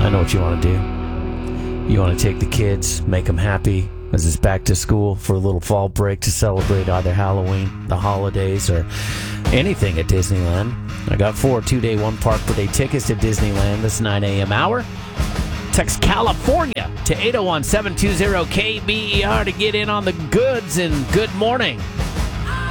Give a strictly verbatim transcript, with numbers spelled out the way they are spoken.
I know what you want to do. You want to take the kids, make them happy as it's back to school for a little fall break to celebrate either Halloween, the holidays, or anything at Disneyland. I got four two-day, one-park per day tickets to Disneyland this nine a.m. hour. Text California to eight oh one, seven two zero, K B E R to get in on the goods, and good morning.